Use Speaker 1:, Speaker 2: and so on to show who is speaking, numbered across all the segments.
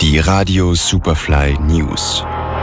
Speaker 1: Die Radio Superfly News.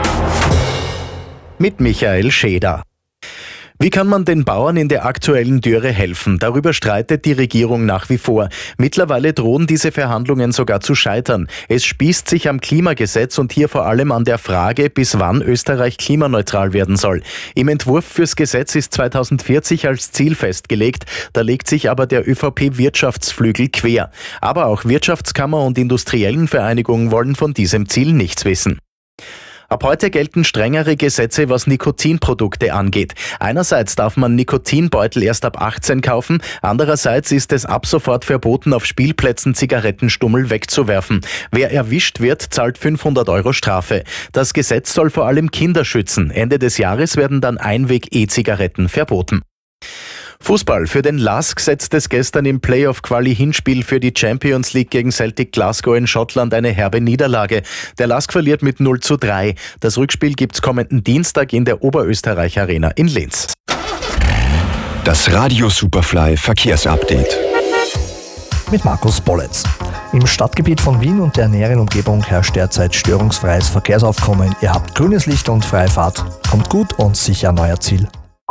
Speaker 2: Mit Michael Scheder. Wie kann man den Bauern in der aktuellen Dürre helfen? Darüber streitet die Regierung nach wie vor. Mittlerweile drohen diese Verhandlungen sogar zu scheitern. Es spießt sich am Klimagesetz und hier vor allem an der Frage, bis wann Österreich klimaneutral werden soll. Im Entwurf fürs Gesetz ist 2040 als Ziel festgelegt. Da legt sich aber der ÖVP-Wirtschaftsflügel quer. Aber auch Wirtschaftskammer und industriellen Vereinigungen wollen von diesem Ziel nichts wissen. Ab heute gelten strengere Gesetze, was Nikotinprodukte angeht. Einerseits darf man Nikotinbeutel erst ab 18 kaufen, andererseits ist es ab sofort verboten, auf Spielplätzen Zigarettenstummel wegzuwerfen. Wer erwischt wird, zahlt 500 € Strafe. Das Gesetz soll vor allem Kinder schützen. Ende des Jahres werden dann Einweg-E-Zigaretten verboten. Fußball. Für den LASK setzt es gestern im Playoff-Quali-Hinspiel für die Champions League gegen Celtic Glasgow in Schottland eine herbe Niederlage. Der LASK verliert mit 0:3. Das Rückspiel gibt's kommenden Dienstag in der Oberösterreich Arena in Linz.
Speaker 1: Das Radio Superfly Verkehrsupdate.
Speaker 3: Mit Markus Bolletz. Im Stadtgebiet von Wien und der näheren Umgebung herrscht derzeit störungsfreies Verkehrsaufkommen. Ihr habt grünes Licht und freie Fahrt. Kommt gut und sicher an euer Ziel.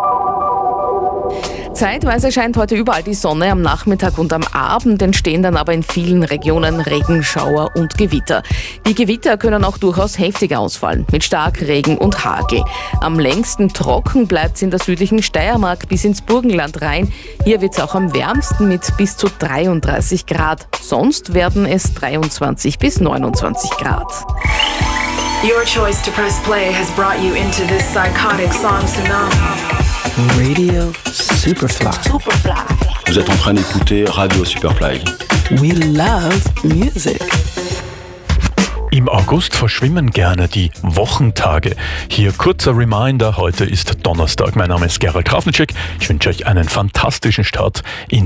Speaker 4: Zeitweise scheint heute überall die Sonne, am Nachmittag und am Abend entstehen dann aber in vielen Regionen Regenschauer und Gewitter. Die Gewitter können auch durchaus heftig ausfallen, mit Starkregen und Hagel. Am längsten trocken bleibt es in der südlichen Steiermark bis ins Burgenland rein. Hier wird es auch am wärmsten mit bis zu 33 Grad. Sonst werden es 23 bis 29 Grad.
Speaker 5: Your choice to press play has brought you into this psychotic song tsunami.
Speaker 6: Radio Superfly.
Speaker 7: Vous êtes en train d'écouter Radio Superfly.
Speaker 6: We love music.
Speaker 8: Im August verschwimmen gerne die Wochentage. Hier kurzer Reminder, heute ist Donnerstag. Mein Name ist Gerald Krafnicek. Ich wünsche euch einen fantastischen Start in